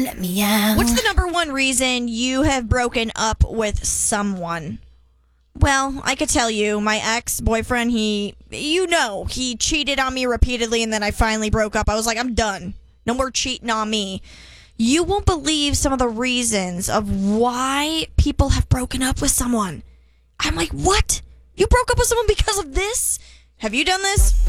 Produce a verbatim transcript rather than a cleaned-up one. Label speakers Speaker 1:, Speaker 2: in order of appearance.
Speaker 1: Let me out.
Speaker 2: What's the number one reason you have broken up with someone? Well, I could tell you, my ex-boyfriend, he, you know, he cheated on me repeatedly, and then I finally broke up. I was like, I'm done. No more cheating on me. You won't believe some of the reasons of why people have broken up with someone. I'm like, what? You broke up with someone because of this? Have you done this?